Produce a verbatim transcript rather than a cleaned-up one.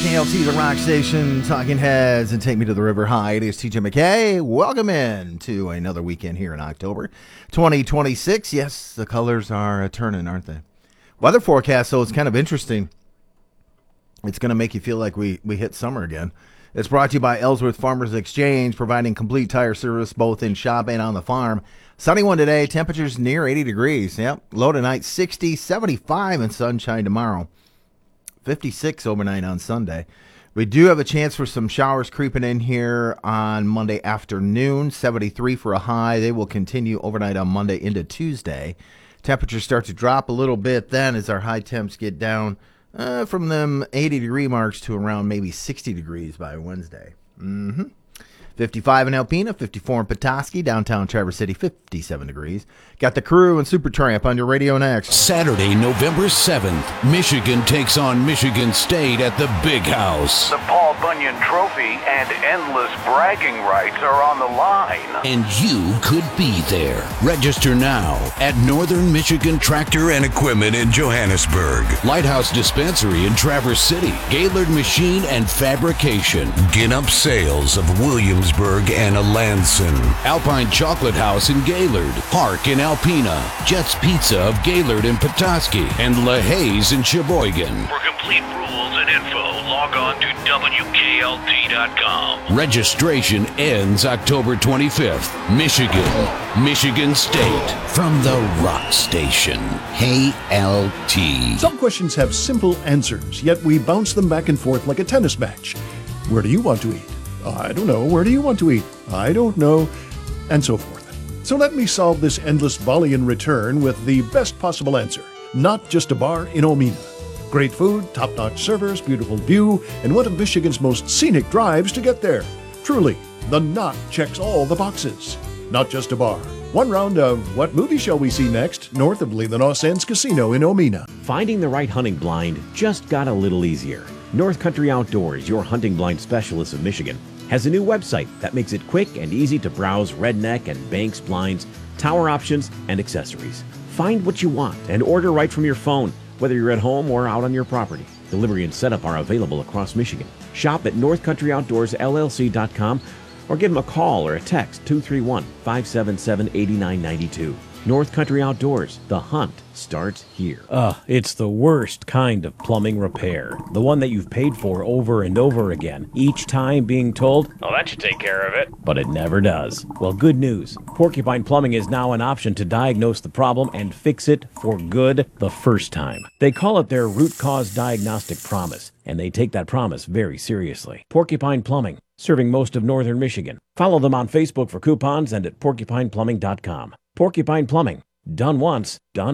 K L T, the rock station, Talking Heads, and Take Me to the River High. It is T J McKay. Welcome in to another weekend here in October twenty twenty-six. Yes, the colors are turning, aren't they? Weather forecast, so it's kind of interesting. It's going to make you feel like we, we hit summer again. It's brought to you by Ellsworth Farmers Exchange, providing complete tire service both in shop and on the farm. Sunny one today, temperatures near eighty degrees. Yep, low tonight sixty, seventy-five, and sunshine tomorrow. fifty-six overnight on Sunday. We do have a chance for some showers creeping in here on Monday afternoon. seventy-three for a high. They will continue overnight on Monday into Tuesday. Temperatures start to drop a little bit then as our high temps get down uh, from them eighty degree marks to around maybe sixty degrees by Wednesday. Mm-hmm. fifty-five in Alpena, fifty-four in Petoskey, downtown Traverse City, fifty-seven degrees. Got the Crew and Supertramp on your radio next. Saturday, November seventh, Michigan takes on Michigan State at the Big House. The Paul Bunyan Trophy and endless bragging rights are on the line. And you could be there. Register now at Northern Michigan Tractor and Equipment in Johannesburg, Lighthouse Dispensary in Traverse City, Gaylord Machine and Fabrication, Ginnup Sales of Williamsburg and Alanson, Alpine Chocolate House in Gaylord, Park in Alpena, Jets Pizza of Gaylord and Petoskey, and LaHaye's in Sheboygan. For complete rules and info, log on to W K L T dot com. Registration ends October twenty-fifth. Michigan, Michigan State, from the rock station, K L T. Some questions have simple answers, yet we bounce them back and forth like a tennis match. Where do you want to eat? I don't know. Where do you want to eat? I don't know. And so forth. So let me solve this endless volley and return with the best possible answer. Not Just a Bar in Omena. Great food, top-notch servers, beautiful view, and one of Michigan's most scenic drives to get there. Truly, the Knot checks all the boxes. Not Just a Bar. One round of What Movie Shall We See Next, north of Leelanau Sands Casino in Omena. Finding the right hunting blind just got a little easier. North Country Outdoors, your hunting blind specialist of Michigan, has a new website that makes it quick and easy to browse redneck and Banks blinds, tower options, and accessories. Find what you want and order right from your phone, whether you're at home or out on your property. Delivery and setup are available across Michigan. Shop at north country outdoors L L C dot com or give them a call or a text two three one, five seven seven, eight nine nine two. North Country Outdoors, the hunt starts here. Ugh, it's the worst kind of plumbing repair. The one that you've paid for over and over again, each time being told, oh, that should take care of it. But it never does. Well, good news. Porcupine Plumbing is now an option to diagnose the problem and fix it for good the first time. They call it their root cause diagnostic promise, and they take that promise very seriously. Porcupine Plumbing, serving most of northern Michigan. Follow them on Facebook for coupons and at porcupine plumbing dot com. Porcupine Plumbing. Done once, done